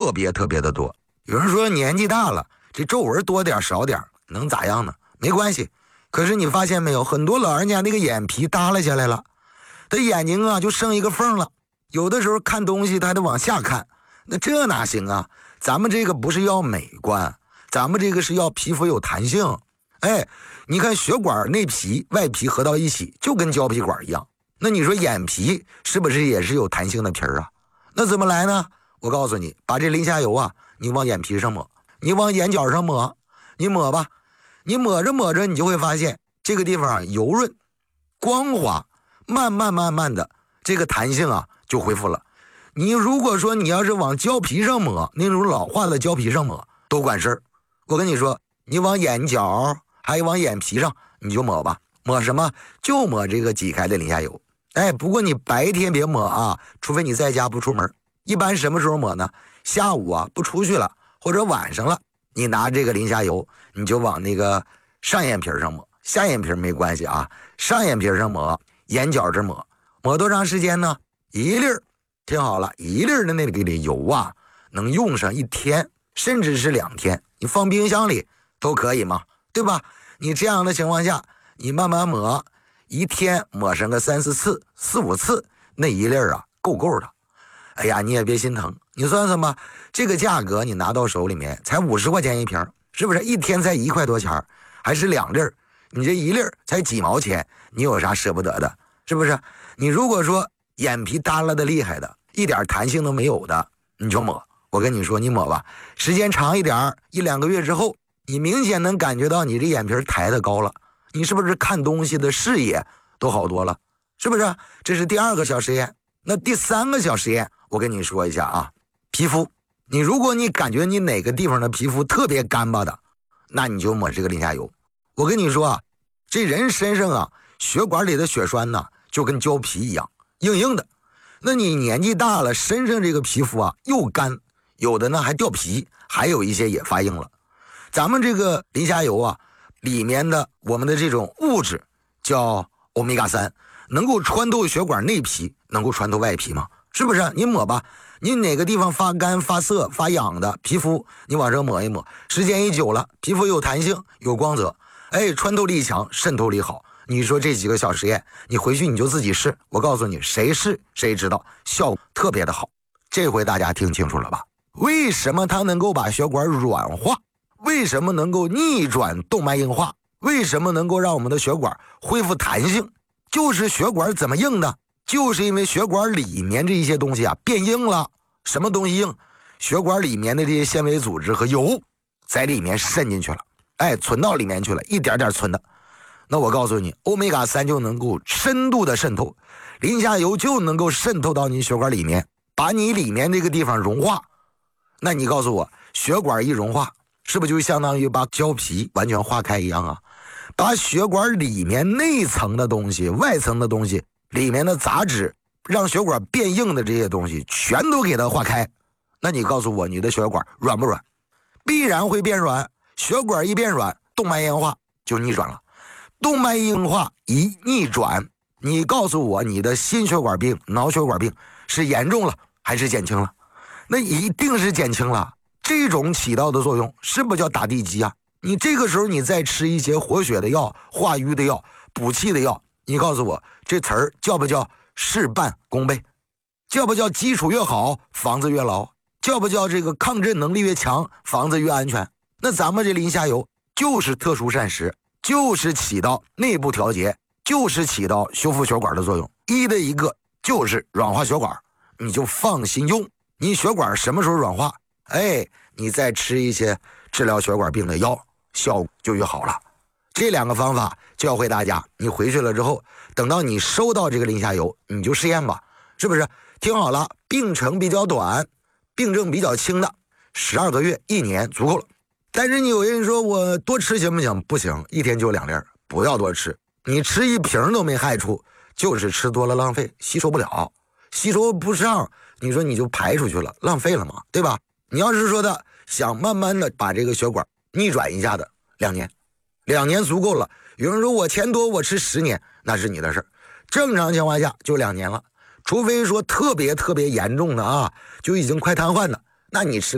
特别特别的多。有人说年纪大了，这皱纹多点少点能咋样呢？没关系。可是你发现没有，很多老人家那个眼皮耷拉下来了，他眼睛啊就剩一个缝了，有的时候看东西他得往下看，那这哪行啊？咱们这个不是要美观，咱们这个是要皮肤有弹性。你看血管内皮外皮合到一起就跟胶皮管一样，那你说眼皮是不是也是有弹性的皮儿啊？那怎么来呢？我告诉你，把这磷虾油啊你往眼皮上抹，你往眼角上抹，你抹吧，你抹着抹着你就会发现这个地方啊油润光滑，慢慢的这个弹性啊就恢复了。你如果说你要是往胶皮上抹，那种老化的胶皮上抹都管事儿。我跟你说，你往眼角还有往眼皮上你就抹吧，抹什么？就抹这个己开的磷虾油。不过你白天别抹啊，除非你在家不出门。一般什么时候抹呢？下午啊不出去了，或者晚上了，你拿这个磷虾油你就往那个上眼皮上抹，下眼皮没关系啊，上眼皮上抹，眼角这抹，抹多长时间呢？一粒儿，听好了，一粒儿的那个油啊能用上1天甚至是2天，你放冰箱里都可以嘛，对吧？你这样的情况下你慢慢抹，一天抹上个3-4次4-5次，那一粒儿啊够的。哎呀，你也别心疼，你算算吧，这个价格你拿到手里面才50块钱一瓶，是不是？一天才1块多钱，还是2粒儿，你这一粒儿才几毛钱，你有啥舍不得的？是不是？你如果说眼皮耷拉的厉害的，一点弹性都没有的，你就抹。我跟你说，你抹吧，时间长一点，1-2个月之后，你明显能感觉到你这眼皮抬得高了，你是不是看东西的视野都好多了？是不是？这是第2个小实验。那第3个小实验我跟你说一下啊，皮肤，如果你感觉你哪个地方的皮肤特别干巴的，那你就抹这个磷虾油。我跟你说啊，这人身上啊血管里的血栓呢就跟胶皮一样硬硬的，那你年纪大了，身上这个皮肤啊又干，有的呢还掉皮，还有一些也发硬了。咱们这个磷虾油啊里面的我们的这种物质叫欧米伽3，能够穿透血管内皮，能够穿透外皮吗？是不是？你抹吧，你哪个地方发干发涩发痒的皮肤，你往上抹一抹，时间一久了，皮肤有弹性有光泽，穿透力强，渗透力好。你说这几个小实验你回去你就自己试，我告诉你，谁试谁知道效果特别的好。这回大家听清楚了吧？为什么它能够把血管软化？为什么能够逆转动脉硬化？为什么能够让我们的血管恢复弹性？就是血管怎么硬的？就是因为血管里面这一些东西啊变硬了。什么东西硬？血管里面的这些纤维组织和油在里面渗进去了，存到里面去了，一点点存的。那我告诉你，欧米伽3就能够深度的渗透，磷虾油就能够渗透到你血管里面，把你里面这个地方融化。那你告诉我，血管一融化，是不是就相当于把胶皮完全化开一样啊？把血管里面内层的东西、外层的东西、里面的杂质，让血管变硬的这些东西全都给它化开。那你告诉我，你的血管软不软？必然会变软。血管一变软，动脉硬化就逆转了。动脉硬化一逆转，你告诉我，你的心血管病、脑血管病是严重了还是减轻了？那一定是减轻了。这种起到的作用是不是叫打地基啊？你这个时候你再吃一些活血的药、化瘀的药、补气的药，你告诉我这词儿叫不叫事半功倍？叫不叫基础越好房子越牢？叫不叫这个抗震能力越强房子越安全？那咱们这磷虾油就是特殊膳食，就是起到内部调节，就是起到修复血管的作用。一个就是软化血管，你就放心用。你血管什么时候软化，你再吃一些治疗血管病的药，效果就越好了。这2个方法教会大家，你回去了之后，等到你收到这个磷虾油，你就试验吧，是不是？听好了，病程比较短，病症比较轻的，12个月1年足够了。但是你有人说我多吃行不行？不行，一天就2粒，不要多吃。你吃1瓶都没害处，就是吃多了浪费，吸收不了，吸收不上，你说你就排出去了，浪费了嘛，对吧？你要是说的想慢慢的把这个血管逆转一下的，2年，2年足够了。有人说我钱多，我吃10年，那是你的事儿。正常情况下就2年了，除非说特别特别严重的啊，就已经快瘫痪的，那你吃